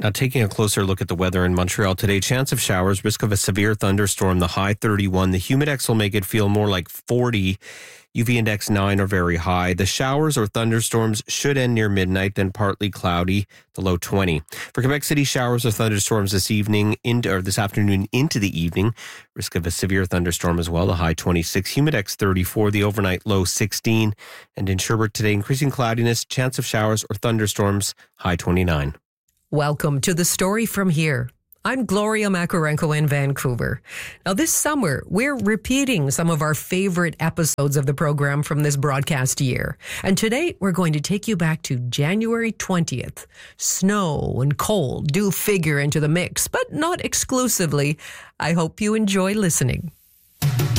Now, taking a closer look at the weather in Montreal today, chance of showers, risk of a severe thunderstorm, the high 31. The humidex will make it feel more like 40. UV index 9 or very high. The showers or thunderstorms should end near midnight, then partly cloudy, the low 20. For Quebec City, showers or thunderstorms this afternoon into the evening. Risk of a severe thunderstorm as well, the high 26. Humidex 34, the overnight low 16. And in Sherbrooke today, increasing cloudiness, chance of showers or thunderstorms, high 29. Welcome to The Story From Here. I'm Gloria Makarenko in Vancouver. Now, this summer, we're repeating some of our favorite episodes of the program from this broadcast year. And today, we're going to take you back to January 20th. Snow and cold do figure into the mix, but not exclusively. I hope you enjoy listening.